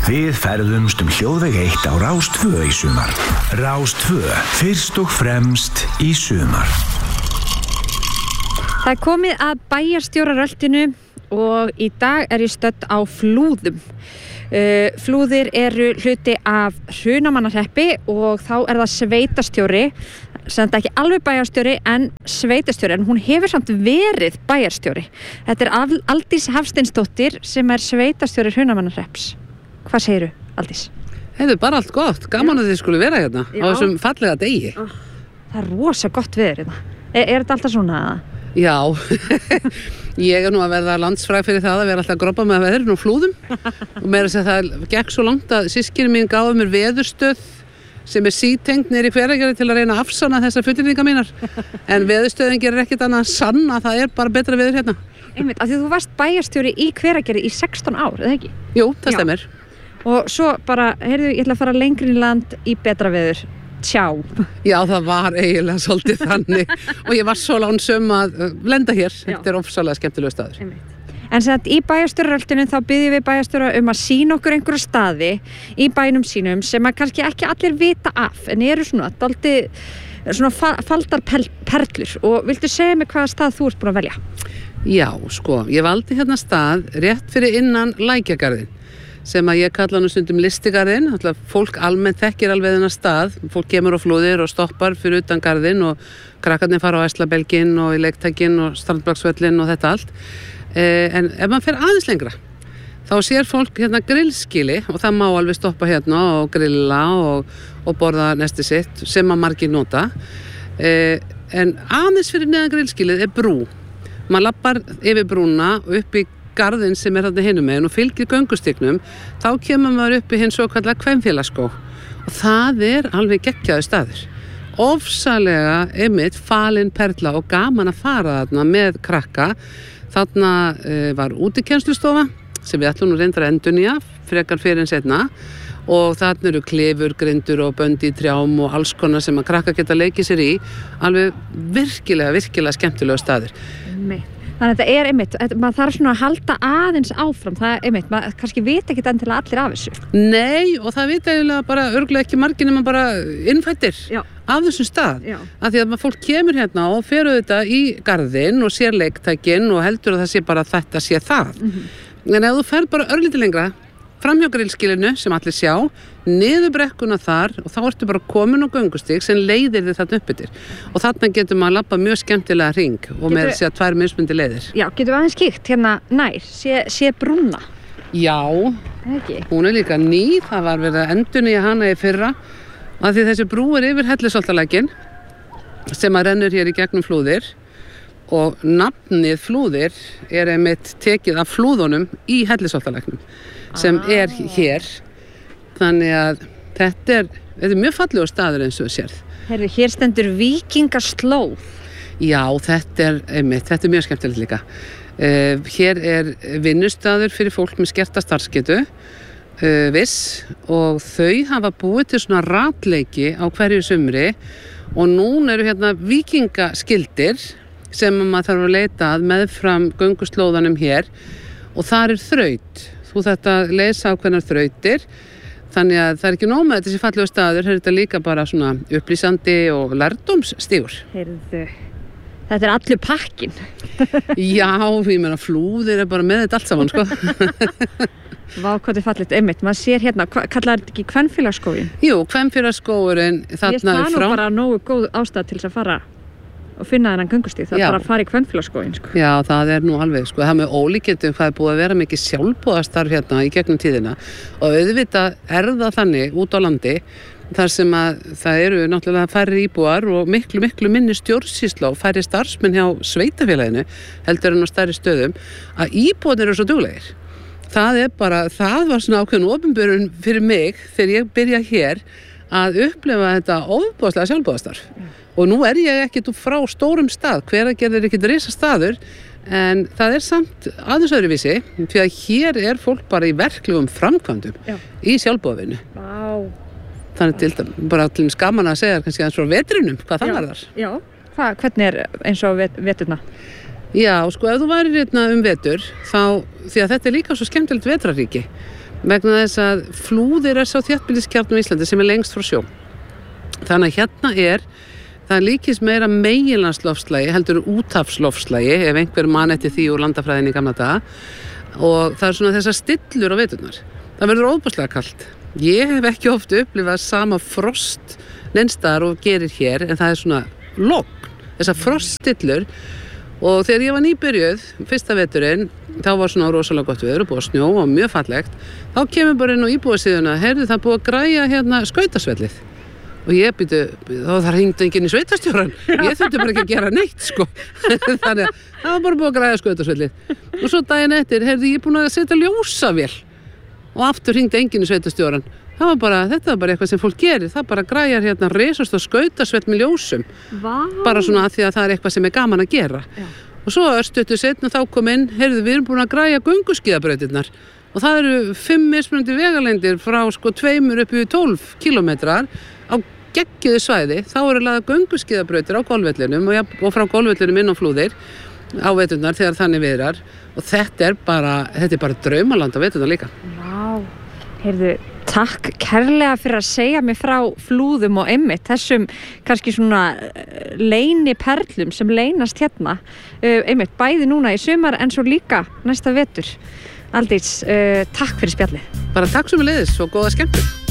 Við ferðumst hljóðveg 1 á Rás 2 í sumar. Rás 2, fyrst og fremst í sumar. Það komið að bæjarstjóraröltinu og í dag ég stödd á Flúðum. Flúðir eru hluti af Hrunamannahreppi og þá það sveitastjóri, sem ekki alveg bæjarstjóri en sveitastjóri, en hún hefur samt verið bæjarstjóri. Þetta Aldís Hafsteinsdóttir sem sveitastjóri Hrunamannahrepps. Hvað segirðu, Aldís? Þetta bara allt gott, gaman að þið skuli vera hérna á þessum fallega degi. Það rosa gott veður hérna. Þetta alltaf svona? Já, ég nú að verða landsfræg fyrir það að vera alltaf að groppa með veðrinu og Flúðum og meira að segja það gekk svo langt að systkini mín gáðu mér veðurstöð sem sítengt niður í Hveragerði til að reyna að afsanna þessar fullyrðingar mínar en veðurstöðin gerir ekkert annað að sanna, það bara betra veður hérna. Einmitt, af því þú varst bæjarstjóri í Hveragerði í 16 ár, eða ekki? Jú, það stemmer. Og svo bara, heyrðu, ég ætla að fara lengra í land í betra veður. Tjá. Já, það var eiginlega svolítið þannig og ég var svo lánsöm að lenda hér. Þetta ofsalega skemmtilegur staður. En í bæjarstjóraröltinu þá biðjum við bæjarstjóra að sýna okkur einhverja staði í bænum sínum sem að kannski ekki allir vita af en eru svona dálítið faldar perlur og viltu segja mig hvaða stað þú ert búin að velja? Já, sko, ég valdi hérna stað rétt fyrir innan Lækjagarðinn sem að ég kalla nú stundum listigarðinn. Fólk almennt þekkir alveg þennan stað. Fólk kemur á Flúðir og stoppar fyrir utan garðinn og krakkarnir fara á Æslabelginn og í leiktækinn og Strandblagsvöllinn og þetta allt. En ef maður fer aðeins lengra, þá sér fólk hérna grillskili og það má alveg stoppa hérna og grilla og borða nesti sitt sem að margir nota. En aðeins fyrir neðan grillskilið brú. Maður lappar yfir brúna og upp í garðinn sem þarna hinum megin og fylgir göngustignum, þá kemur maður upp í hinn svo kallar Kvenfélagsskóg og það alveg geggjaður staður. Ofsalega einmitt falin perla og gaman að fara þarna með krakka. Þarna var útikennslustofa sem við ætlum nú reyndar að endurnýja frekar fyrir en seinna og þarna eru klifur, grindur og bönd í trjám og alls konar sem að krakka geta leikið sér í. Alveg virkilega skemmtilega staður. Þannig að þetta einmitt, maður þarf svona að halda aðeins áfram, það einmitt, maður kannski vita ekki endilega allir af þessu. Nei, og það vita eiginlega bara örugglega ekki margir nema bara innfættir af þessum stað. Af því að fólk kemur hérna og fer auðvitað í garðinn og sér leiktækin og heldur að það sé bara þetta sé það. En ef þú fer bara örlítið lengra, fram hjá grillskilinu sem allir sjá, niður brekkuna þar og þá ertu bara komin á göngustíg sem leiðir þig þarna upp yfir. Og þarna getur maður að labba mjög skemmtilega hring og með að segja 2 mismundi leiðir. Já, getur við aðeins kíkt hérna nær, sé brúna? Já, hún líka ný, það var verið að endurnýja hana í fyrra af því þessi brú yfir Hellisholtalækinn sem að rennur hér í gegnum Flúðir og nafnið Flúðir einmitt tekið af flúðunum í Hellisholtalæknum sem hér. Þannig að þetta er mjög fallegur staður eins og sérð. Heyrðu, hér stendur Víkingaslóð. Já, þetta er mjög skemmtilegt líka. Hér vinnustaður fyrir fólk með skerta starfsgetu, viss, og þau hafa búið til svona ratleiki á hverju sumri og núna eru hérna víkingaskildir sem maður þarf að leita að meðfram gönguslóðanum hér og þar þraut. Þú þetta lesa ákveðnar þrautir, þannig að það ekki nóg með þessi fallegu staður, þetta líka bara svona upplýsandi og lærdómsstígur. Heyrðu, þetta allur pakkin. Já, ég meina Flúðir bara með þetta allt saman, sko. Vá, hvað fallegt, einmitt, maður sér hérna, kallar þetta ekki Kvenfélagsskóginn? Jú, Kvenfélagsskógurinn þarna frá. Það nú bara nógu góð ástæða til þess að fara og finna þennan göngustíg, það bara að fara í Kvenfélagsskóginn, sko. Já, það nú alveg, sko, það með ólíkindum hvað búið að vera mikið sjálfboðastarf hérna í gegnum tíðina og auðvitað það þannig út á landi þar sem að það eru náttúrulega færri íbúar og miklu minni stjórnsýsla og færri starfsmenn hjá sveitafélaginu heldur en á stærri stöðum að íbúarnir eru svo duglegir. Það var svona ákveðin opinberun fyrir mig þegar ég byrja hér að upplifa þetta ofboðslega sjálfboðastarf. Og nú ég ekkert frá stórum stað, Hveragerði ekkert risa staður, en það samt aðeins öðruvísi, því að hér fólk bara í verklegum framkvæmdum í sjálfboðavinnu. Þannig til bara allir gaman að segja kannski aðeins frá vetrinum, hvað það var þar. Já, hvernig eins og veturna? Já, sko, ef þú værir hérna vetur, þá, því að þetta líka svo skemmtilegt vetraríki. vegna þess að Flúðir sá þéttbýliskjarni á Íslandi sem lengst frá sjó. Þannig að hérna það líkist meira meginlandsloftslagi heldur úthafsloftslagi ef einhver man eftir því úr landafræðinni í gamla daga og það svona þessar stillur á veturnar. Það verður óbúslega kalt. Ég hef ekki oft upplifað sama frost neinstaðar og gerir hér en það svona logn, þessar froststillur og þegar ég var nýbyrjuð fyrsta veturinn, þá var svona rosalega gott veður og búið að snjóa og mjög fallegt, þá kemur bara inn á íbúðasíðuna, heyrðu það búið að græja hérna skautasvellið. Og ég þá það hringdi enginn í sveitastjóran. Ég þurfti bara ekki að gera neitt, sko. Þannig að það var bara búið að græja skautasvellið. Og svo daginn eftir, heyrðu, ég er búin að setja ljósavél. Og aftur hringdi enginn í sveitastjóran. Þetta var bara eitthvað sem fólk gerir. Það bara græjar hérna risast og skautasvell með ljósum. Vá. Bara svona að því að það er eitthvað sem er gaman að gera. Já. Og svo örstuttu seinna þá kom inn, heyrðu, við erum búin að græja gönguskíðabrautirnar. Og það eru 5 mismunandi vegalengdir frá 2 upp í 12 kílómetrar á geggjuðu svæði, þá eru lagðar gönguskíðabrautir á golfvellinum og frá golfvellinum inn á Flúðir á veturnar þegar þannig viðrar og þetta er bara draumaland á veturnar líka. Vá, heyrðu, takk kærlega fyrir að segja mig frá Flúðum og einmitt þessum kannski svona leyniperlum sem leynast hérna, einmitt bæði núna í sumar en svo líka næsta vetur. Aldís, takk fyrir spjallið. Bara takk sömuleiðis og góða skemmtun.